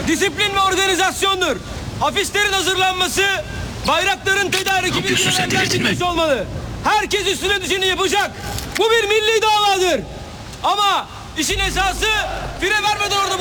disiplin ve organizasyondur. Afişlerin hazırlanması, bayrakların tedariki bilgilendirilmesi olmalı. Herkes üstüne düşeni yapacak. Bu bir milli davadır. Ama işin esası fire vermeden orada